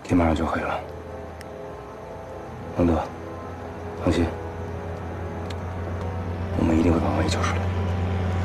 天马上就黑了。能德，放心，我们一定会把王爷救出来。